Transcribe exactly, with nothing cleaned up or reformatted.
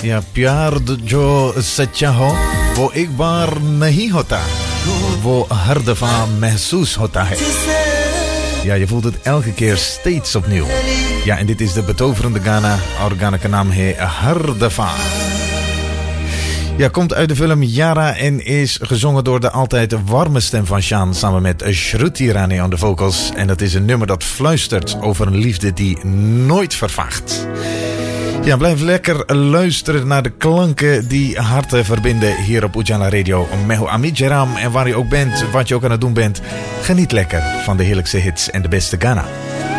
या प्यार जो सच्चा हो वो एक बार नहीं होता, वो हर दफा महसूस होता है. Ja, je voelt het elke keer steeds opnieuw. Ja, en dit is de betoverende Ghana. Our Ghana naam heet Har Dafa. Ja, komt uit de film Yara en is gezongen door de altijd warme stem van Shaan samen met Shruti Rani aan de vocals. En dat is een nummer dat fluistert over een liefde die nooit vervaagt. Ja, blijf lekker luisteren naar de klanken die harten verbinden hier op Ujala Radio. Meho Amit Jeram en waar je ook bent, wat je ook aan het doen bent. Geniet lekker van de heerlijkste hits en de beste Ghana.